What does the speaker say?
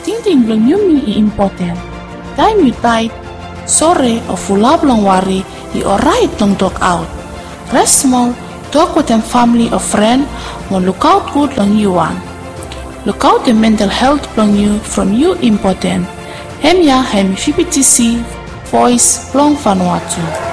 ting belum yumi important. Time you tight, sore o fula belum wari, you alright long talk out. Rest small, talk with them family or friend, or look out good long you want. Look out the mental health long you from you important. Hem ya hem FPTC voice long Vanuatu.